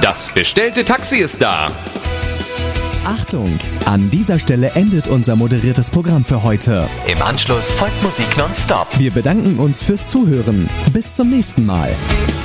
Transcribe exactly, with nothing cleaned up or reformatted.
Das bestellte Taxi ist da. Achtung! An dieser Stelle endet unser moderiertes Programm für heute. Im Anschluss folgt Musik nonstop. Wir bedanken uns fürs Zuhören. Bis zum nächsten Mal.